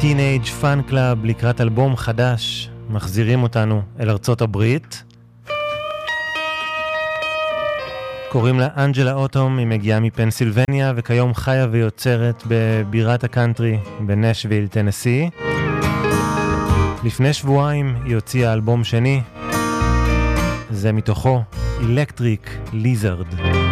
טינאג' פאן קלאב לקראת אלבום חדש, מחזירים אותנו אל ארצות הברית. קוראים לה אנג'לה אוטום, היא מגיעה מפנסילבניה וכיום חיה ויוצרת בבירת הקאנטרי בנשוויל, טנסי. לפני שבועיים היא הוציאה אלבום שני, זה מתוכו, אלקטריק ליזרד.